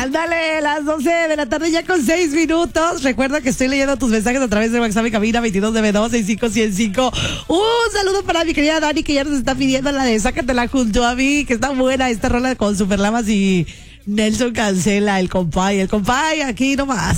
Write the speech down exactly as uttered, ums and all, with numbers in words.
Ándale, las doce de la tarde ya con seis minutos. Recuerda que estoy leyendo tus mensajes a través de WhatsApp y cabina veintidós nueve dos seis cinco cien cinco. Un saludo para mi querida Dani, que ya nos está pidiendo la de Sácatela junto a mí, que está buena esta rola con Superlamas y Nelson Cancela, el compay, el compay aquí nomás.